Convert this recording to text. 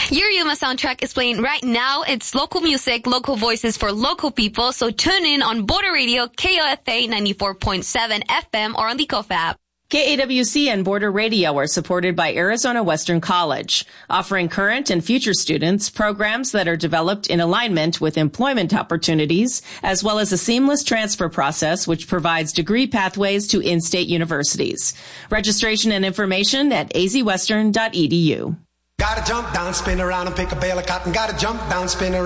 Your Yuma soundtrack is playing right now. It's local music, local voices for local people. So tune in on Border Radio, KOFA 94.7 FM or on the KOFA app. KAWC and Border Radio are supported by Arizona Western College, offering current and future students programs that are developed in alignment with employment opportunities, as well as a seamless transfer process which provides degree pathways to in-state universities. Registration and information at azwestern.edu. Gotta jump down, spin around and pick a bale of cotton. Gotta jump down, spin around.